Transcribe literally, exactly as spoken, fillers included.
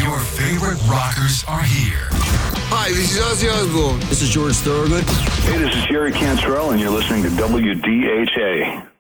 Your favorite rockers are here. Hi, this is Ozzy Osbourne. This is George Thorogood. Hey, this is Jerry Cantrell, and you're listening to W D H A.